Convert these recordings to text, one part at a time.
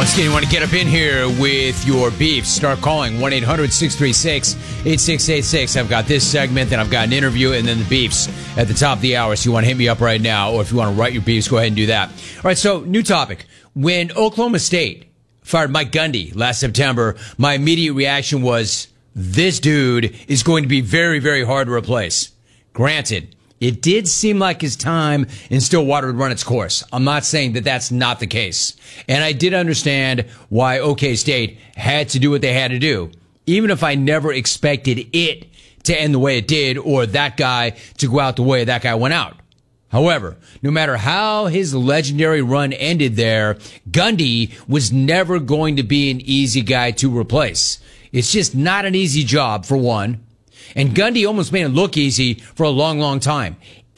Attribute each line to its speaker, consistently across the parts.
Speaker 1: Once again, you want to get up in here with your beefs. Start calling 1-800-636-8686. I've got this segment, then I've got an interview, and then the beefs at the top of the hour. So you want to hit me up right now, or if you want to write your beefs, go ahead and do that. All right, so new topic. When Oklahoma State fired Mike Gundy last September, my immediate reaction was, this dude is going to be very, very hard to replace. Granted, it did seem like his time in Stillwater would run its course. I'm not saying that that's not the case. And I did understand why OK State had to do what they had to do, even if I never expected it to end the way it did or that guy to go out the way that guy went out. However, no matter how his legendary run ended there, Gundy was never going to be an easy guy to replace. It's just not an easy job, for one. And Gundy almost made it look easy for a long, long time.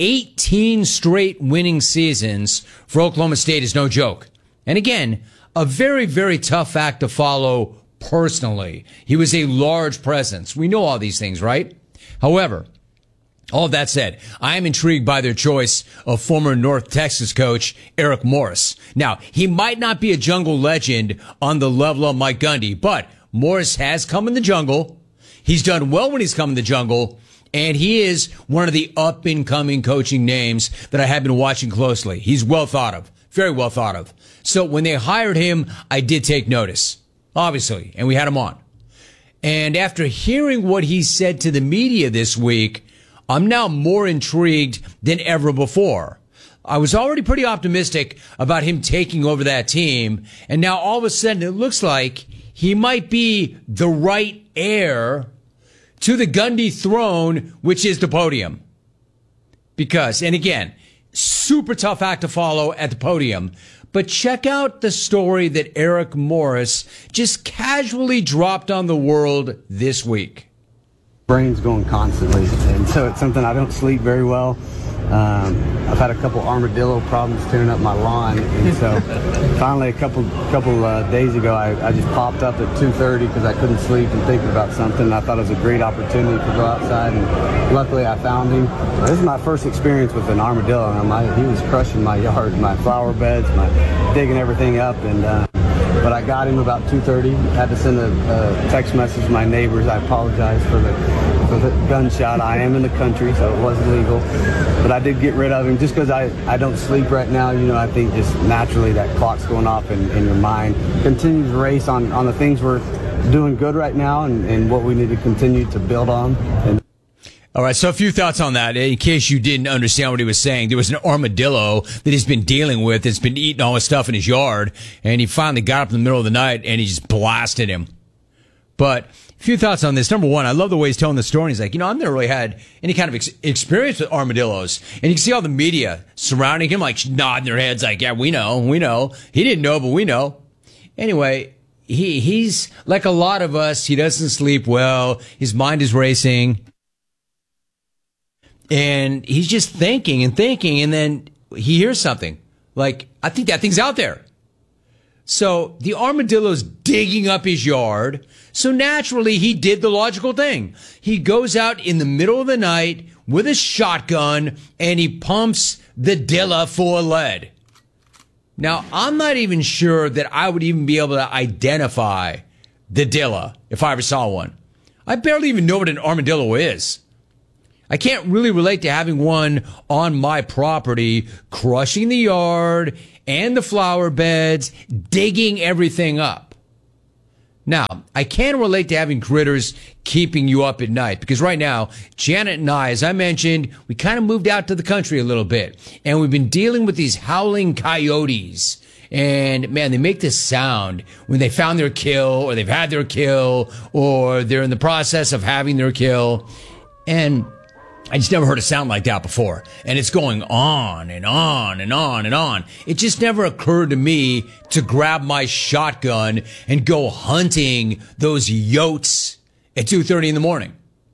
Speaker 1: 18 straight winning seasons for Oklahoma State is no joke. And again, a very, very tough act to follow personally. He was a large presence. We know all these things, right? However, all of that said, I am intrigued by their choice of former North Texas coach Eric Morris. Now, he might not be a jungle legend on the level of Mike Gundy, but Morris has come in the jungle. He's done well when he's come in the jungle, and he is one of the up-and-coming coaching names that I have been watching closely. He's well thought of, very well thought of. So when they hired him, I did take notice, obviously, and we had him on. And after hearing what he said to the media this week, I'm now more intrigued than ever before. I was already pretty optimistic about him taking over that team, and now all of a sudden it looks like he might be the right heir to the Gundy throne, which is the podium. Because, and again, super tough act to follow at the podium. But check out the story that Eric Morris just casually dropped on the world this week.
Speaker 2: Brain's going constantly, and so it's something I don't sleep very well. I've had a couple armadillo problems tearing up my lawn, and so finally a couple days ago I just popped up at 2:30 because I couldn't sleep and thinking about something. I thought it was a great opportunity to go outside, and luckily I found him. This is my first experience with an armadillo, and he was crushing my yard, my flower beds, digging everything up, and but I got him about 2:30. Had to send a text message to my neighbors. I apologize for the gunshot. I am in the country, so it wasn't legal. But I did get rid of him just because I don't sleep right now. You know, I think just naturally that clock's going off in your mind. Continues to race on the things we're doing good right now and what we need to continue to build on.
Speaker 1: All right, so a few thoughts on that. In case you didn't understand what he was saying, there was an armadillo that he's been dealing with that's been eating all his stuff in his yard, and he finally got up in the middle of the night and he just blasted him. But a few thoughts on this. Number one, I love the way he's telling the story. He's like, I've never really had any kind of experience with armadillos. And you can see all the media surrounding him, like nodding their heads like, yeah, we know. He didn't know, but we know. Anyway, he's like a lot of us. He doesn't sleep well. His mind is racing. And he's just thinking, and then he hears something. Like, I think that thing's out there. So the armadillo's digging up his yard. So naturally, he did the logical thing. He goes out in the middle of the night with a shotgun, and he pumps the Dilla full of lead. Now, I'm not even sure that I would even be able to identify the Dilla if I ever saw one. I barely even know what an armadillo is. I can't really relate to having one on my property, crushing the yard and the flower beds, digging everything up. Now, I can relate to having critters keeping you up at night because right now, Janet and I, as I mentioned, we kind of moved out to the country a little bit, and we've been dealing with these howling coyotes. And man, they make this sound when they found their kill, or they've had their kill, or they're in the process of having their kill. And I just never heard a sound like that before. And it's going on and on and on and on. It just never occurred to me to grab my shotgun and go hunting those yotes at 2:30 in the morning.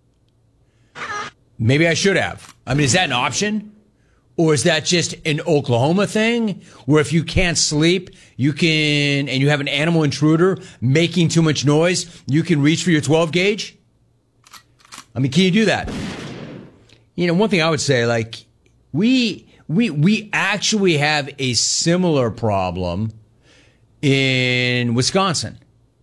Speaker 1: Maybe I should have. I mean, is that an option? Or is that just an Oklahoma thing where if you can't sleep, you can, and you have an animal intruder making too much noise, you can reach for your 12 gauge? I mean, can you do that? One thing I would say, like, we actually have a similar problem in Wisconsin.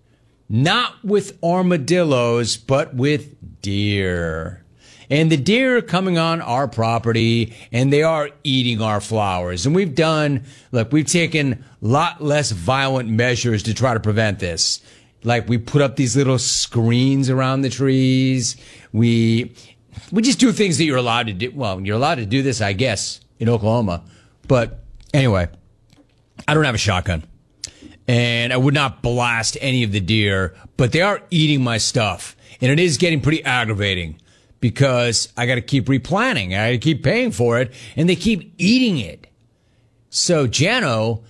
Speaker 1: Not with armadillos, but with deer. And the deer are coming on our property, and they are eating our flowers. And we've taken a lot less violent measures to try to prevent this. Like, we put up these little screens around the trees. We just do things that you're allowed to do. Well, you're allowed to do this, I guess, in Oklahoma. But anyway, I don't have a shotgun. And I would not blast any of the deer, but they are eating my stuff. And it is getting pretty aggravating because I got to keep replanting. I got to keep paying for it, and they keep eating it. So Jano,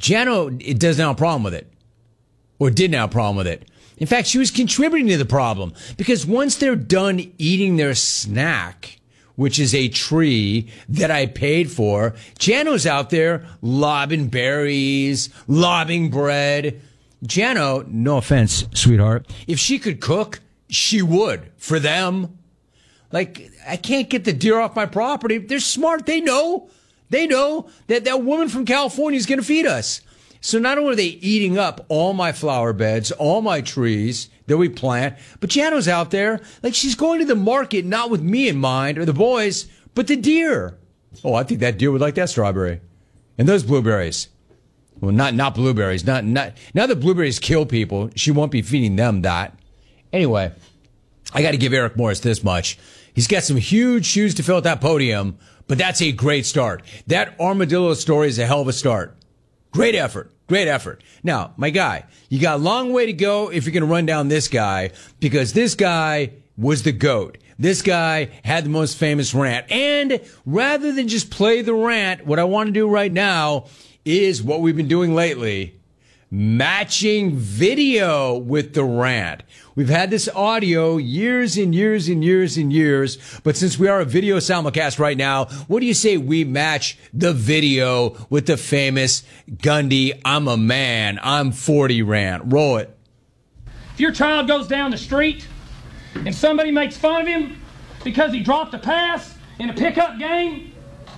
Speaker 1: it doesn't have a problem with it, or didn't have a problem with it. In fact, she was contributing to the problem because once they're done eating their snack, which is a tree that I paid for, Jano's out there lobbing berries, lobbing bread. Jano, no offense, sweetheart, if she could cook, she would for them. Like, I can't get the deer off my property. They're smart. They know that that woman from California is going to feed us. So not only are they eating up all my flower beds, all my trees that we plant, but Jano's out there, like, she's going to the market not with me in mind or the boys, but the deer. Oh, I think that deer would like that strawberry. And those blueberries. Well, not blueberries. Not now that blueberries kill people, she won't be feeding them that. Anyway, I got to give Eric Morris this much. He's got some huge shoes to fill at that podium, but that's a great start. That armadillo story is a hell of a start. Great effort. Great effort. Now, my guy, you got a long way to go if you're going to run down this guy, because this guy was the GOAT. This guy had the most famous rant. And rather than just play the rant, what I want to do right now is what we've been doing lately, matching video with the rant. We've had this audio years and years and years and years, but since we are a video simulcast right now, what do you say we match the video with the famous Gundy, I'm a man, I'm 40 rant? Roll it.
Speaker 3: If your child goes down the street and somebody makes fun of him because he dropped a pass in a pickup game,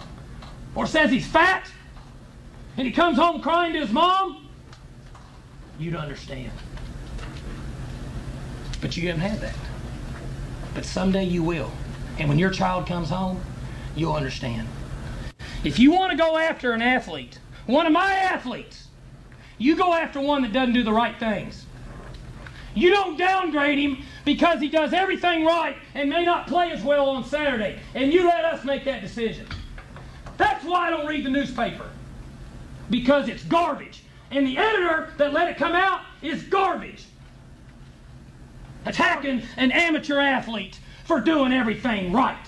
Speaker 3: or says he's fat, and he comes home crying to his mom, you'd understand. But you didn't have that. But someday you will. And when your child comes home, you'll understand. If you want to go after an athlete, one of my athletes, you go after one that doesn't do the right things. You don't downgrade him because he does everything right and may not play as well on Saturday. And you let us make that decision. That's why I don't read the newspaper. Because it's garbage. And the editor that let it come out is garbage. Attacking an amateur athlete for doing everything right.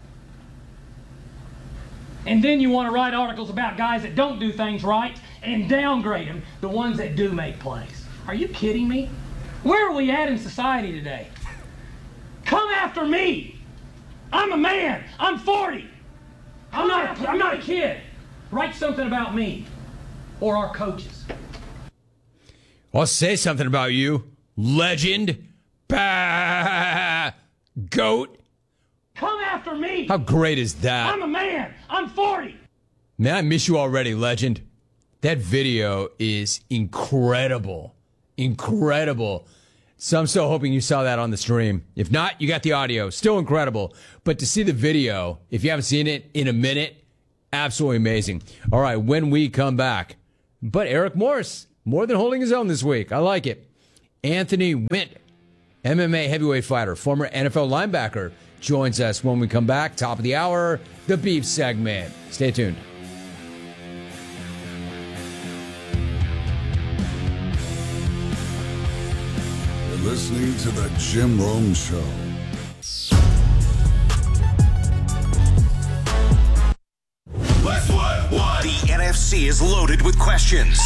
Speaker 3: And then you want to write articles about guys that don't do things right and downgrade them, the ones that do make plays. Are you kidding me? Where are we at in society today? Come after me. I'm a man. I'm 40. I'm not a kid. Write something about me or our coaches.
Speaker 1: I'll say something about you, legend. Bah! GOAT.
Speaker 3: Come after me.
Speaker 1: How great is that?
Speaker 3: I'm a man. I'm 40.
Speaker 1: Man, I miss you already, legend. That video is incredible. Incredible. So I'm so hoping you saw that on the stream. If not, you got the audio. Still incredible. But to see the video, if you haven't seen it in a minute, absolutely amazing. All right, when we come back. But Eric Morris, more than holding his own this week. I like it. Anthony Wint, MMA heavyweight fighter, former NFL linebacker, joins us when we come back. Top of the hour, the Beef segment. Stay tuned.
Speaker 4: You're listening to the Jim Rome Show.
Speaker 5: The NFC is loaded with questions.